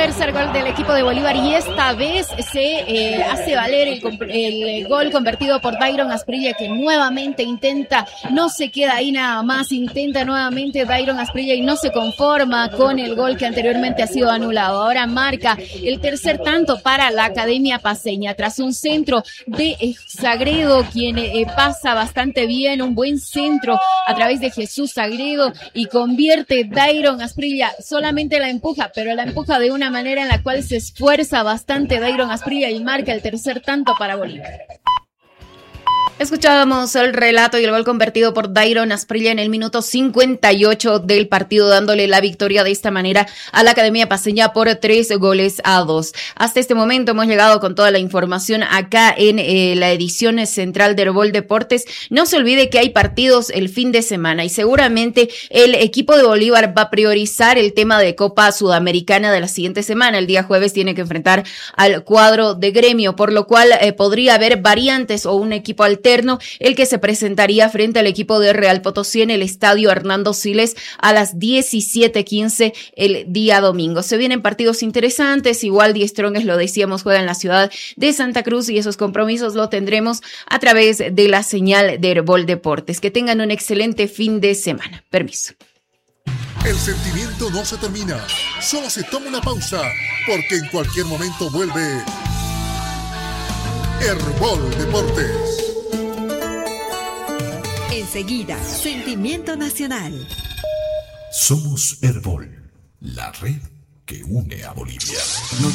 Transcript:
Tercer gol del equipo de Bolívar y esta vez se hace valer el gol convertido por Dairon Asprilla, que nuevamente intenta, no se queda ahí nada más, intenta nuevamente Dairon Asprilla y no se conforma con el gol que anteriormente ha sido anulado. Ahora marca el tercer tanto para la Academia Paceña tras un centro de Sagredo, quien pasa bastante bien, un buen centro a través de Jesús Sagredo y convierte Dairon Asprilla, solamente la empuja, pero la empuja de una manera en la cual se esfuerza bastante Dairon Asprilla y marca el tercer tanto para Bolívar. Escuchábamos el relato y el gol convertido por Dairon Asprilla en el minuto 58 del partido, dándole la victoria de esta manera a la Academia Paceña por 3-2. Hasta este momento hemos llegado con toda la información acá en la edición central de Herbol Deportes. No se olvide que hay partidos el fin de semana y seguramente el equipo de Bolívar va a priorizar el tema de Copa Sudamericana de la siguiente semana. El día jueves tiene que enfrentar al cuadro de Gremio, por lo cual podría haber variantes o un equipo alterno, el que se presentaría frente al equipo de Real Potosí en el estadio Hernando Siles a las 17:15 el día domingo. Se vienen partidos interesantes, igual Die Strongest, lo decíamos, juega en la ciudad de Santa Cruz y esos compromisos lo tendremos a través de la señal de Herbol Deportes. Que tengan un excelente fin de semana. Permiso. El sentimiento no se termina, solo se toma una pausa, porque en cualquier momento vuelve Herbol Deportes. Enseguida, Sentimiento Nacional. Somos Herbol, la red que une a Bolivia.